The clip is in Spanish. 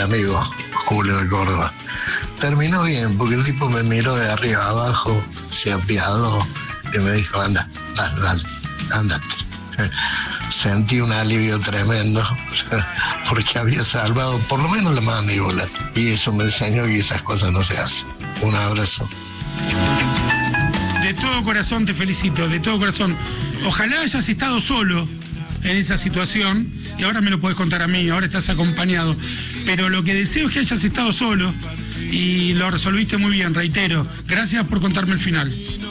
amigo Julio de Córdoba. Terminó bien, porque el tipo me miró de arriba a abajo, se apiadó y me dijo, anda, dale, ándate. Sentí un alivio tremendo, porque había salvado por lo menos la mandíbula. Y eso me enseñó que esas cosas no se hacen. Un abrazo. De todo corazón te felicito, de todo corazón. Ojalá hayas estado solo en esa situación, y ahora me lo podés contar a mí, ahora estás acompañado. Pero lo que deseo es que hayas estado solo y lo resolviste muy bien, reitero. Gracias por contarme el final.